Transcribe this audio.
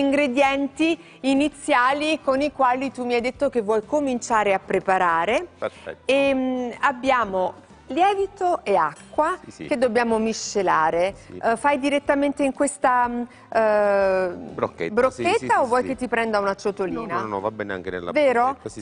ingredienti iniziali con i quali tu mi hai detto che vuoi cominciare a preparare. Perfetto. E abbiamo lievito e acqua che dobbiamo miscelare. Fai direttamente in questa brochetta o vuoi che ti prenda una ciotolina? No, va bene anche nella Vero? brochetta,